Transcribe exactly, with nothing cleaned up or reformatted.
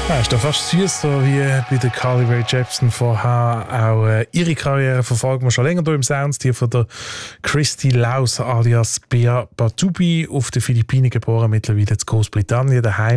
Ja, ist doch fast süß, so wie bei der Carly Rae Jepsen vorher. Auch äh, ihre Karriere verfolgen wir schon länger hier im Sounds. Die von der Christy Laus alias Bea Batubi, auf den Philippinen geboren, mittlerweile in Großbritannien daheim.